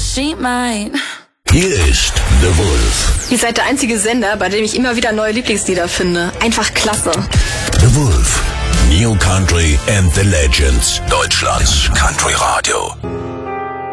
she might. Hier ist The Wolf. Ihr seid der einzige Sender, bei dem ich immer wieder neue Lieblingslieder finde. Einfach klasse. The Wolf. New Country and the Legends. Deutschlands Country Radio.